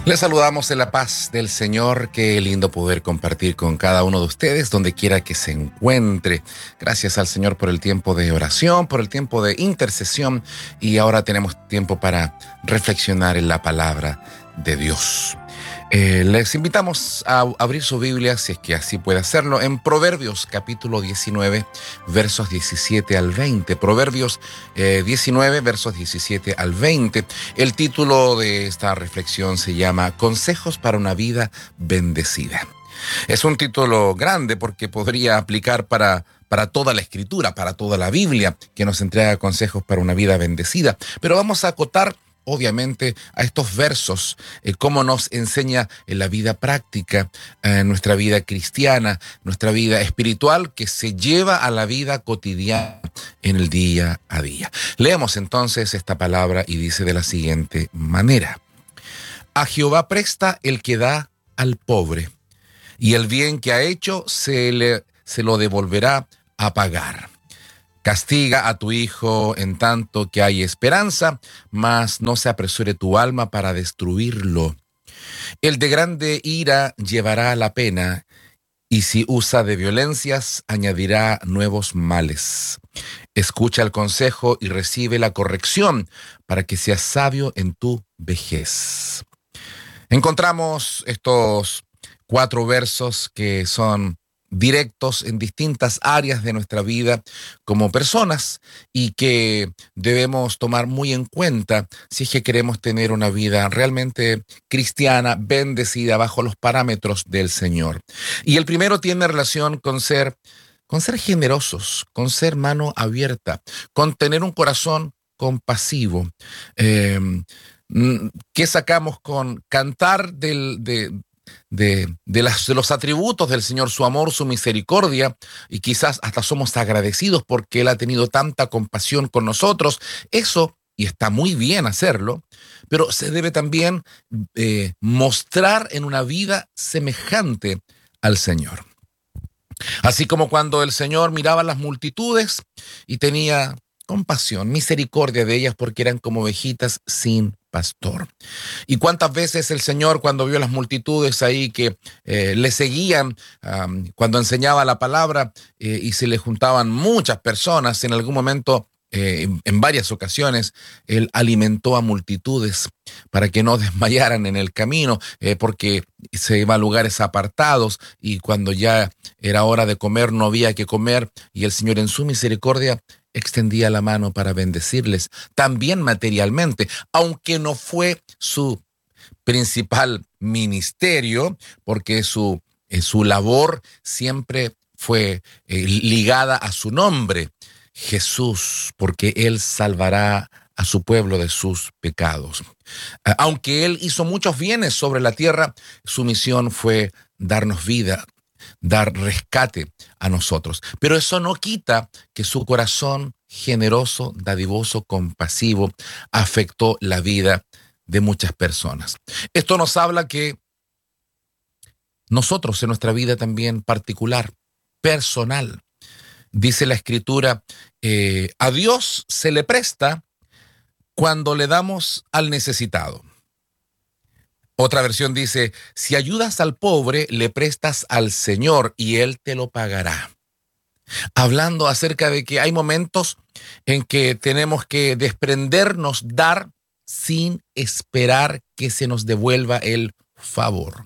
Les saludamos en la paz del Señor. Qué lindo poder compartir con cada uno de ustedes, donde quiera que se encuentre. Gracias al Señor por el tiempo de oración, por el tiempo de intercesión, y ahora tenemos tiempo para reflexionar en la palabra de Dios. Les invitamos a abrir su Biblia, si es que así puede hacerlo, en Proverbios capítulo 19, versos 17 al 20. Proverbios 19, versos 17 al 20. El título de esta reflexión se llama Consejos para una vida bendecida. Es un título grande porque podría aplicar para toda la Escritura, para toda la Biblia, que nos entrega consejos para una vida bendecida. Pero vamos a acotar obviamente a estos versos, cómo nos enseña en la vida práctica, nuestra vida cristiana, nuestra vida espiritual, que se lleva a la vida cotidiana en el día a día. Leamos entonces esta palabra y dice de la siguiente manera: A Jehová presta el que da al pobre, y el bien que ha hecho se lo devolverá a pagar. Castiga a tu hijo en tanto que hay esperanza, mas no se apresure tu alma para destruirlo. El de grande ira llevará la pena, y si usa de violencias, añadirá nuevos males. Escucha el consejo y recibe la corrección, para que seas sabio en tu vejez. Encontramos estos 4 versos que son directos en distintas áreas de nuestra vida como personas y que debemos tomar muy en cuenta si es que queremos tener una vida realmente cristiana, bendecida bajo los parámetros del Señor. Y el primero tiene relación con ser generosos, con ser mano abierta, con tener un corazón compasivo. Eh, ¿Qué sacamos con cantar de los atributos del Señor, su amor, su misericordia, y quizás hasta somos agradecidos porque Él ha tenido tanta compasión con nosotros? Eso, y está muy bien hacerlo, pero se debe también mostrar en una vida semejante al Señor. Así como cuando el Señor miraba las multitudes y tenía compasión, misericordia de ellas porque eran como ovejitas sin pastor. Y cuántas veces el Señor, cuando vio las multitudes ahí que le seguían, cuando enseñaba la palabra, y se le juntaban muchas personas, en algún momento, en varias ocasiones, Él alimentó a multitudes para que no desmayaran en el camino, porque se iba a lugares apartados y cuando ya era hora de comer no había que comer, y el Señor en su misericordia extendía la mano para bendecirles, también materialmente, aunque no fue su principal ministerio, porque su labor siempre fue ligada a su nombre, Jesús, porque Él salvará a su pueblo de sus pecados. Aunque Él hizo muchos bienes sobre la tierra, su misión fue darnos vida, dar rescate a nosotros. Pero eso no quita que su corazón generoso, dadivoso, compasivo, afectó la vida de muchas personas. Esto nos habla que nosotros en nuestra vida también particular, personal, dice la Escritura, a Dios se le presta cuando le damos al necesitado. Otra versión dice, si ayudas al pobre, le prestas al Señor y Él te lo pagará. Hablando acerca de que hay momentos en que tenemos que desprendernos, dar sin esperar que se nos devuelva el favor,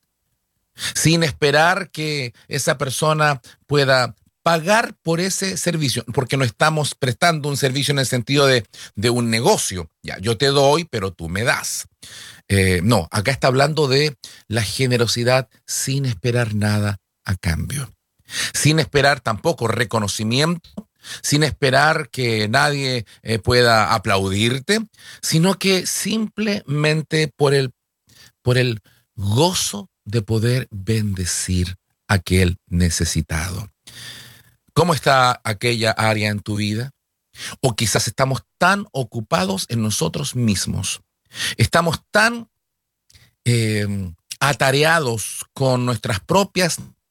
sin esperar que esa persona pueda pagar por ese servicio, porque no estamos prestando un servicio en el sentido de un negocio. Ya, yo te doy, pero tú me das. No, acá está hablando de la generosidad sin esperar nada a cambio, sin esperar tampoco reconocimiento, sin esperar que nadie pueda aplaudirte, sino que simplemente por el gozo de poder bendecir a aquel necesitado. ¿Cómo está aquella área en tu vida? O quizás estamos tan ocupados en nosotros mismos, estamos tan atareados con nuestras propias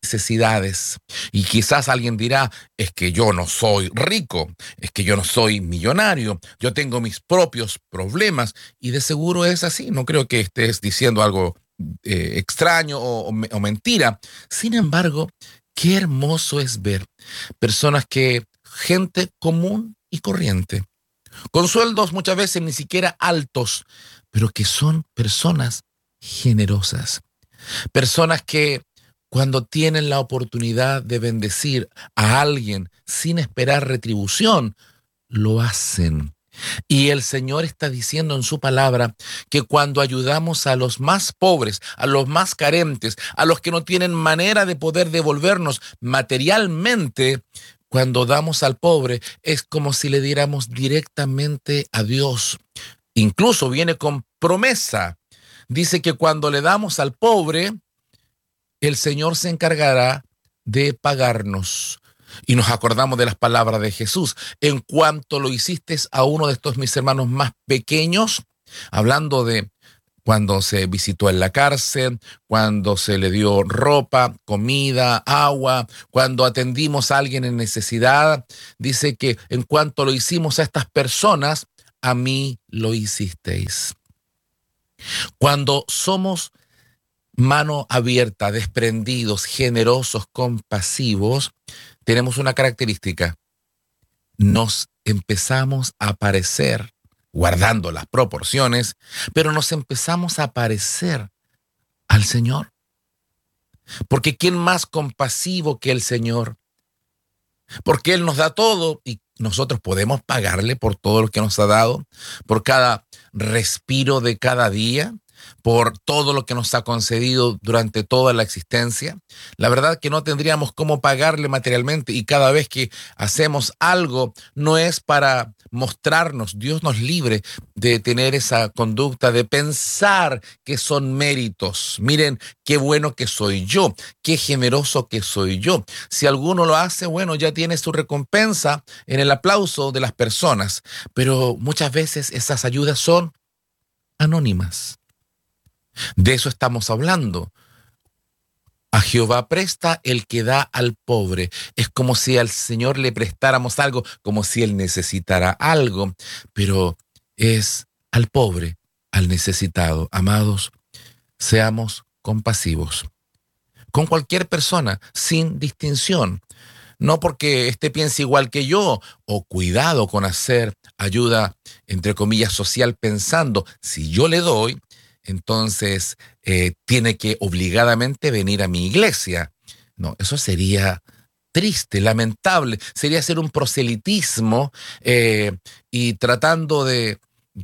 necesidades. Y quizás alguien dirá, es que yo no soy rico, es que yo no soy millonario, yo tengo mis propios problemas, y de seguro es así. No creo que estés diciendo algo extraño o mentira. Sin embargo, qué hermoso es ver personas gente común y corriente, con sueldos muchas veces ni siquiera altos, pero que son personas generosas, personas que cuando tienen la oportunidad de bendecir a alguien sin esperar retribución, lo hacen. Y el Señor está diciendo en su palabra que cuando ayudamos a los más pobres, a los más carentes, a los que no tienen manera de poder devolvernos materialmente, cuando damos al pobre, es como si le diéramos directamente a Dios. Incluso viene con promesa. Dice que cuando le damos al pobre, el Señor se encargará de pagarnos. Y nos acordamos de las palabras de Jesús. En cuanto lo hiciste a uno de estos mis hermanos más pequeños, hablando de cuando se visitó en la cárcel, cuando se le dio ropa, comida, agua, cuando atendimos a alguien en necesidad, dice que en cuanto lo hicimos a estas personas, a mí lo hicisteis. Cuando somos mano abierta, desprendidos, generosos, compasivos, tenemos una característica: nos empezamos a parecer, guardando las proporciones, pero nos empezamos a parecer al Señor. Porque ¿quién más compasivo que el Señor? Porque Él nos da todo y nosotros podemos pagarle por todo lo que nos ha dado, por cada respiro de cada día, por todo lo que nos ha concedido durante toda la existencia. La verdad que no tendríamos cómo pagarle materialmente, y cada vez que hacemos algo no es para mostrarnos. Dios nos libre de tener esa conducta de pensar que son méritos. Miren qué bueno que soy yo, qué generoso que soy yo. Si alguno lo hace, bueno, ya tiene su recompensa en el aplauso de las personas, pero muchas veces esas ayudas son anónimas. De eso estamos hablando. A Jehová presta el que da al pobre. Es como si al Señor le prestáramos algo, como si Él necesitara algo, pero es al pobre, al necesitado. Amados, seamos compasivos con cualquier persona, sin distinción. No porque éste piense igual que yo, o cuidado con hacer ayuda, entre comillas, social, pensando, si yo le doy, entonces tiene que obligadamente venir a mi iglesia. No, eso sería triste, lamentable. Sería hacer un proselitismo y tratando de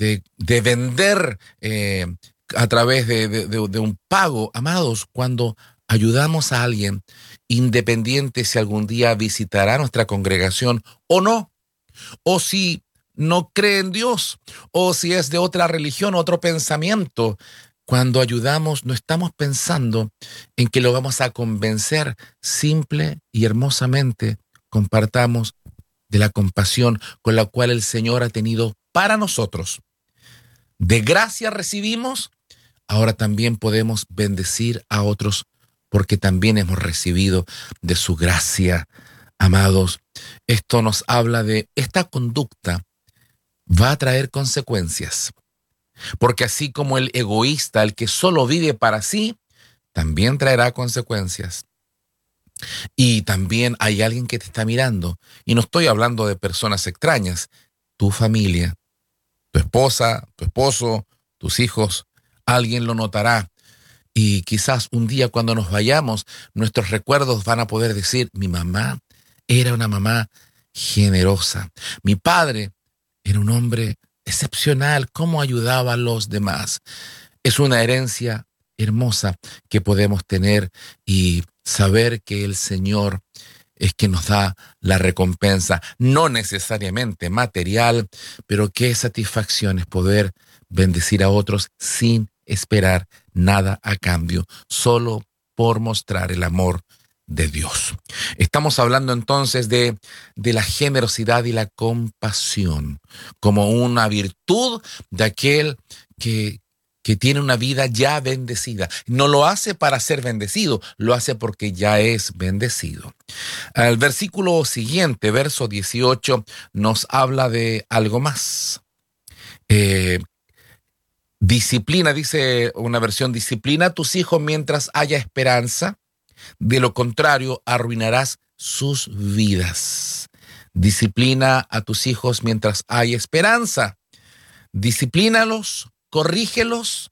vender a través de un pago. Amados, cuando ayudamos a alguien, independiente si algún día visitará nuestra congregación o no, o si no cree en Dios, o si es de otra religión, otro pensamiento. Cuando ayudamos, no estamos pensando en que lo vamos a convencer. Simple y hermosamente compartamos de la compasión con la cual el Señor ha tenido para nosotros. De gracia recibimos, ahora también podemos bendecir a otros porque también hemos recibido de su gracia. Amados, esto nos habla de esta conducta va a traer consecuencias, porque así como el egoísta, el que solo vive para sí, también traerá consecuencias. Y también hay alguien que te está mirando, y no estoy hablando de personas extrañas, tu familia, tu esposa, tu esposo, tus hijos, alguien lo notará. Y quizás un día cuando nos vayamos, nuestros recuerdos van a poder decir, mi mamá era una mamá generosa, mi padre era un hombre excepcional, cómo ayudaba a los demás. Es una herencia hermosa que podemos tener y saber que el Señor es quien nos da la recompensa, no necesariamente material, pero qué satisfacción es poder bendecir a otros sin esperar nada a cambio, solo por mostrar el amor de Dios. Estamos hablando entonces de la generosidad y la compasión como una virtud de aquel que que tiene una vida ya bendecida. No lo hace para ser bendecido, lo hace porque ya es bendecido. El versículo siguiente, verso 18, nos habla de algo más. Disciplina, dice una versión, disciplina a tus hijos mientras haya esperanza, de lo contrario arruinarás sus vidas. Disciplina a tus hijos mientras haya esperanza. Disciplínalos, corrígelos,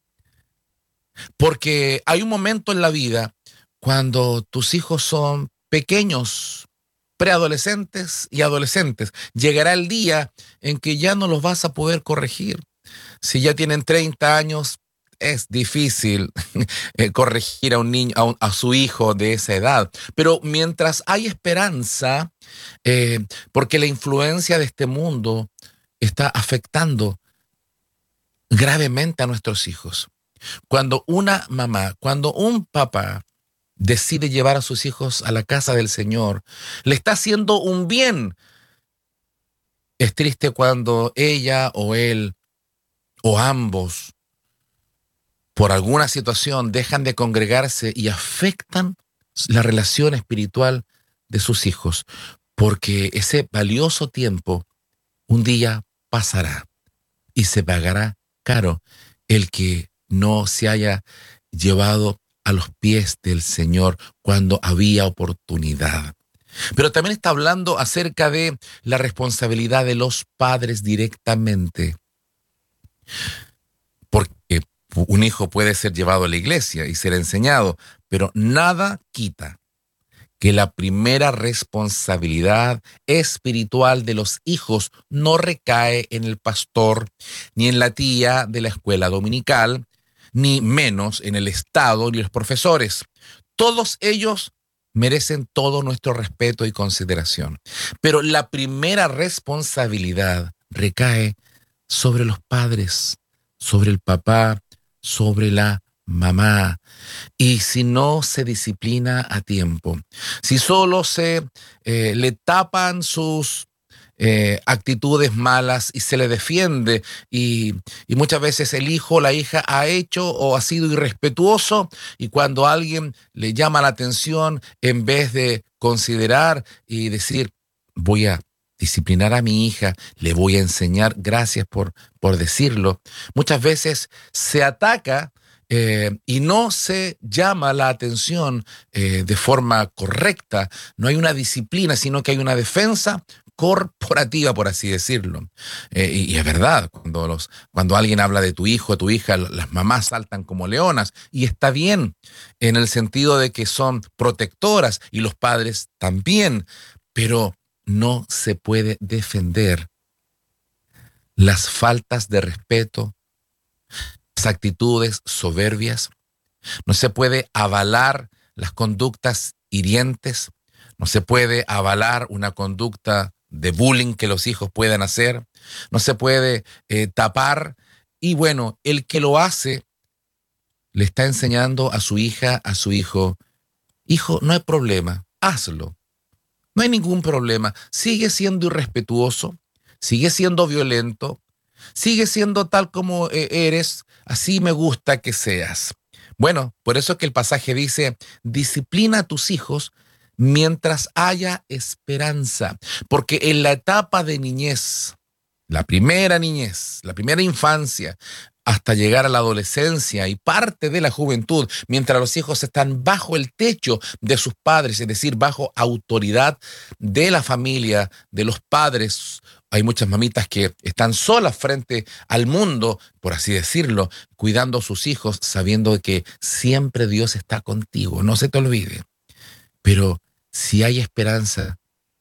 porque hay un momento en la vida cuando tus hijos son pequeños, preadolescentes y adolescentes. Llegará el día en que ya no los vas a poder corregir. Si ya tienen 30 años, es difícil corregir a un niño, a su hijo de esa edad. Pero mientras hay esperanza, porque la influencia de este mundo está afectando gravemente a nuestros hijos. Cuando una mamá, cuando un papá decide llevar a sus hijos a la casa del Señor, le está haciendo un bien. Es triste cuando ella o él o ambos, por alguna situación, dejan de congregarse y afectan la relación espiritual de sus hijos, porque ese valioso tiempo un día pasará y se pagará caro el que no se haya llevado a los pies del Señor cuando había oportunidad. Pero también está hablando acerca de la responsabilidad de los padres directamente. Porque un hijo puede ser llevado a la iglesia y ser enseñado, pero nada quita que la primera responsabilidad espiritual de los hijos no recae en el pastor, ni en la tía de la escuela dominical, ni menos en el Estado ni los profesores. Todos ellos merecen todo nuestro respeto y consideración. Pero la primera responsabilidad recae sobre los padres, sobre el papá, sobre la mamá. Y si no se disciplina a tiempo, si solo se le tapan sus actitudes malas y se le defiende y muchas veces el hijo o la hija ha hecho o ha sido irrespetuoso, y cuando alguien le llama la atención, en vez de considerar y decir, voy a disciplinar a mi hija, le voy a enseñar, gracias por decirlo, muchas veces se ataca y no se llama la atención de forma correcta. No hay una disciplina, sino que hay una defensa corporativa, por así decirlo. Y es verdad, cuando alguien habla de tu hijo o tu hija, las mamás saltan como leonas, y está bien en el sentido de que son protectoras y los padres también, pero no se puede defender las faltas de respeto, las actitudes soberbias, no se puede avalar las conductas hirientes, no se puede avalar una conducta de bullying que los hijos puedan hacer, no se puede tapar. Y bueno, el que lo hace le está enseñando a su hija, a su hijo, hijo, no hay problema, hazlo. No hay ningún problema. Sigue siendo irrespetuoso, sigue siendo violento, sigue siendo tal como eres, así me gusta que seas. Bueno, por eso es que el pasaje dice, disciplina a tus hijos mientras haya esperanza, porque en la etapa de niñez, la primera infancia, hasta llegar a la adolescencia y parte de la juventud, mientras los hijos están bajo el techo de sus padres, es decir, bajo autoridad de la familia, de los padres. Hay muchas mamitas que están solas frente al mundo, por así decirlo, cuidando a sus hijos, sabiendo que siempre Dios está contigo, no se te olvide. Pero si hay esperanza,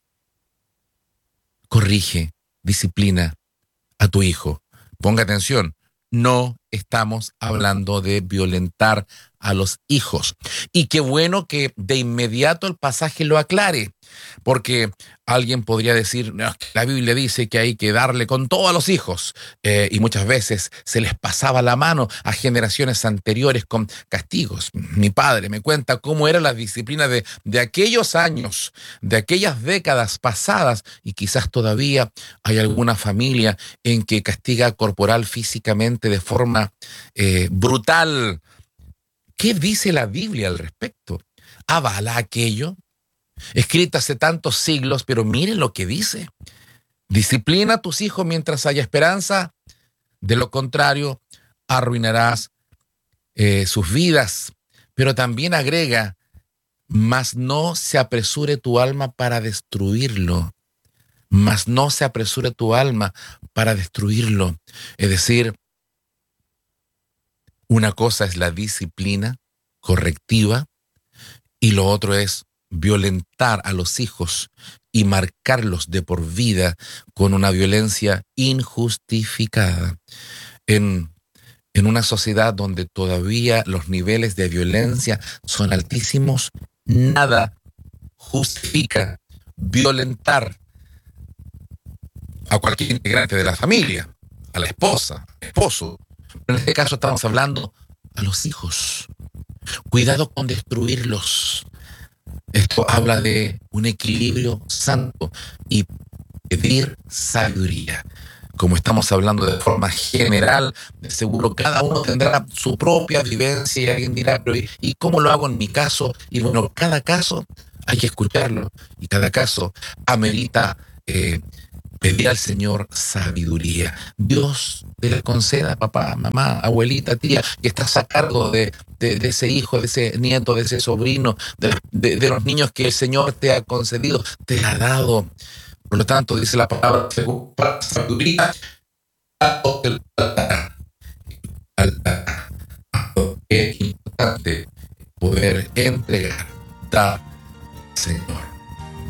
corrige, disciplina a tu hijo. Ponga atención. No estamos hablando de violentar a los hijos. Y qué bueno que de inmediato el pasaje lo aclare, porque alguien podría decir, no, la Biblia dice que hay que darle con todo a los hijos, y muchas veces se les pasaba la mano a generaciones anteriores con castigos. Mi padre me cuenta cómo era la disciplina de aquellos años, de aquellas décadas pasadas, y quizás todavía hay alguna familia en que castiga corporal, físicamente, de forma forma brutal. ¿Qué dice la Biblia al respecto? ¿Avala aquello? Escrita hace tantos siglos, pero miren lo que dice. Disciplina a tus hijos mientras haya esperanza, de lo contrario, arruinarás sus vidas. Pero también agrega, mas no se apresure tu alma para destruirlo. Mas no se apresure tu alma para destruirlo. Es decir, una cosa es la disciplina correctiva y lo otro es violentar a los hijos y marcarlos de por vida con una violencia injustificada. En una sociedad donde todavía los niveles de violencia son altísimos, nada justifica violentar a cualquier integrante de la familia, a la esposa, al esposo. En este caso estamos hablando a los hijos. Cuidado con destruirlos. Esto habla de un equilibrio santo y pedir sabiduría. Como estamos hablando de forma general, de seguro cada uno tendrá su propia vivencia y alguien dirá, pero ¿y cómo lo hago en mi caso? Y bueno, cada caso hay que escucharlo y cada caso amerita pedir al Señor sabiduría. Dios te la conceda, papá, mamá, abuelita, tía, que estás a cargo de ese hijo, de ese nieto, de ese sobrino, de los niños que el Señor te ha concedido, te ha dado. Por lo tanto, dice la palabra, sabiduría, es importante poder entregar, dar, Señor.